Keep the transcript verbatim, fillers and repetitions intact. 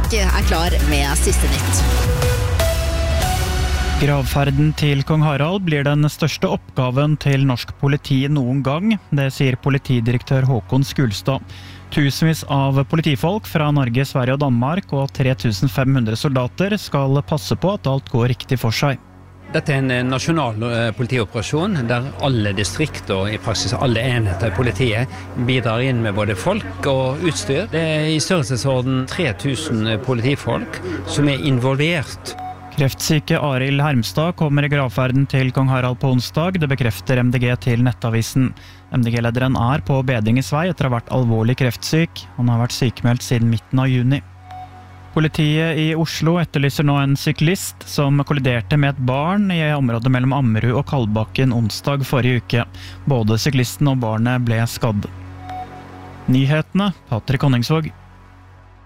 Brekke er klar med siste nytt. Gravferden til kong Harald blir den største oppgaven til norsk politi noen gang, det sier politidirektør Håkon Skulstad. Tusenvis av politifolk fra Norge, Sverige og Danmark og tre tusen fem hundre soldater skal passe på at alt går riktig for seg. Dette er en nasjonal politioperasjon der alle distrikt og i praksis alle enheter i politiet bidrar inn med både folk og utstyr. Det er i størrelsesorden tre tusen politifolk som er involvert. Kreftsyke Arild Hermstad kommer i gravferden til kong Harald på onsdag, det bekrefter M D G til Nettavisen. M D G-lederen er på bedringens vei etter å ha vært alvorlig kreftsyk. Han har vært sykemeldt siden midten av juni. Politiet i Oslo etterlyser nå en syklist som kolliderte med et barn i området mellom Ammerud og Kalbakken onsdag forrige uke. Både syklisten og barnet ble skadd. Nyhetene, Patrick Honningsvåg.